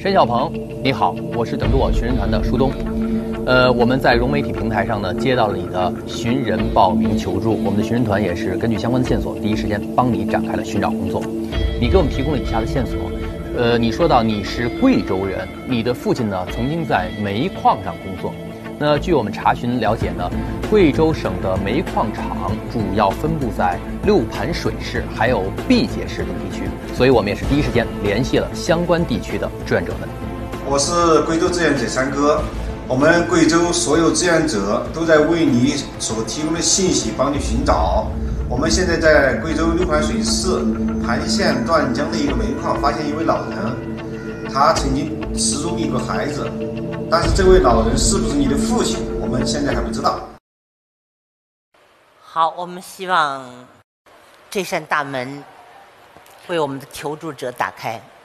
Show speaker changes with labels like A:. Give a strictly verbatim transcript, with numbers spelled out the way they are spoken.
A: 申小鹏，你好，我是等着我寻人团的舒东。呃，我们在融媒体平台上呢接到了你的寻人报名求助，我们的寻人团也是根据相关的线索，第一时间帮你展开了寻找工作。你给我们提供了以下的线索，呃，你说到你是贵州人，你的父亲呢曾经在煤矿上工作。那据我们查询了解呢，贵州省的煤矿厂主要分布在六盘水市还有毕节市等地区，所以我们也是第一时间联系了相关地区的志愿者们。
B: 我是贵州志愿者三哥，我们贵州所有志愿者都在为你所提供的信息帮你寻找。我们现在在贵州六盘水市盘县段江的一个煤矿发现一位老人，他曾经失踪一个孩子，但是这位老人是不是你的父亲，我们现在还不知道。
C: 好，我们希望这扇大门为我们的求助者打开。